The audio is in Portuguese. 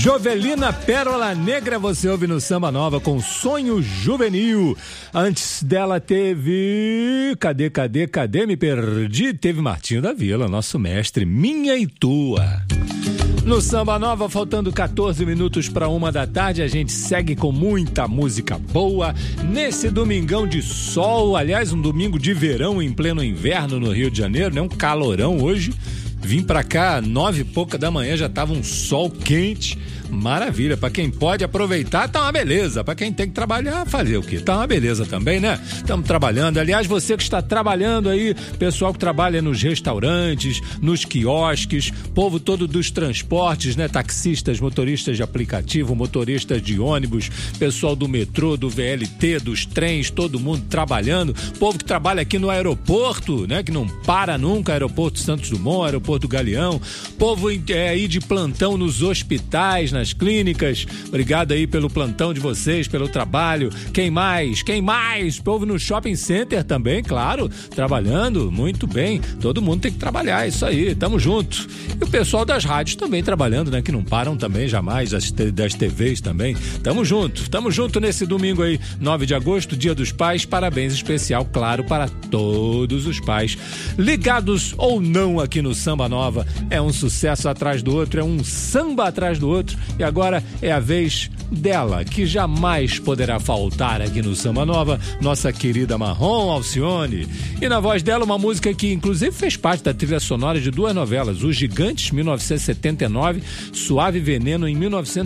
Jovelina Pérola Negra, você ouve no Samba Nova com Sonho Juvenil. Antes dela teve... Cadê? Me perdi. Teve Martinho da Vila, nosso mestre, Minha e Tua. No Samba Nova, faltando 14 minutos para 1h, a gente segue com muita música boa nesse domingão de sol, aliás, um domingo de verão em pleno inverno no Rio de Janeiro, né? Um calorão hoje. Vim pra cá 9 e pouca da manhã, já tava um sol quente, maravilha, pra quem pode aproveitar tá uma beleza, pra quem tem que trabalhar, fazer o quê? Tá uma beleza também, né? Estamos trabalhando, aliás, você que está trabalhando aí, pessoal que trabalha nos restaurantes, nos quiosques, povo todo dos transportes, né? Taxistas, motoristas de aplicativo, motoristas de ônibus, pessoal do metrô, do VLT, dos trens, todo mundo trabalhando, povo que trabalha aqui no aeroporto, né? Que não para nunca, aeroporto Santos Dumont, aeroporto do Galeão, povo aí de plantão nos hospitais, nas clínicas, obrigado aí pelo plantão de vocês, pelo trabalho. Quem mais? Povo no shopping center também, claro, trabalhando, muito bem, todo mundo tem que trabalhar, isso aí, tamo junto. E o pessoal das rádios também trabalhando, né, que não param também jamais, das TVs também, tamo junto nesse domingo aí, 9 de agosto, Dia dos Pais, parabéns especial, claro, para todos os pais, ligados ou não aqui no Samba Nova. É um sucesso atrás do outro, é um samba atrás do outro, e agora é a vez dela, que jamais poderá faltar aqui no Samba Nova, nossa querida Marrom Alcione. E na voz dela, uma música que inclusive fez parte da trilha sonora de 2 novelas, Os Gigantes, 1979, Suave Veneno, em 1980.